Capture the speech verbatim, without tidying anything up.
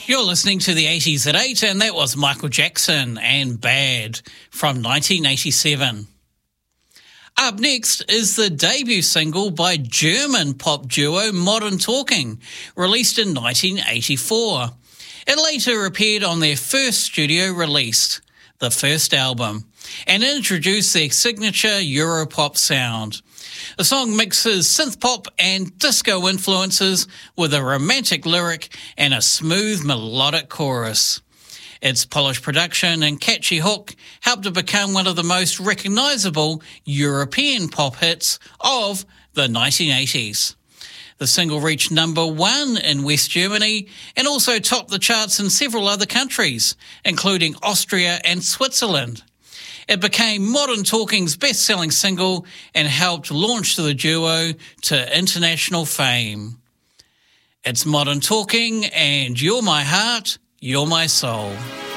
You're listening to the eighties at eight, and that was Michael Jackson and Bad from nineteen eighty-seven. Up next is the debut single by German pop duo Modern Talking, released in nineteen eighty-four. It later appeared on their first studio release, the first album, and introduced their signature Europop sound. The song mixes synth-pop and disco influences with a romantic lyric and a smooth melodic chorus. Its polished production and catchy hook helped it become one of the most recognisable European pop hits of the nineteen eighties. The single reached number one in West Germany and also topped the charts in several other countries, including Austria and Switzerland. It became Modern Talking's best-selling single and helped launch the duo to international fame. It's Modern Talking and You're My Heart, You're My Soul.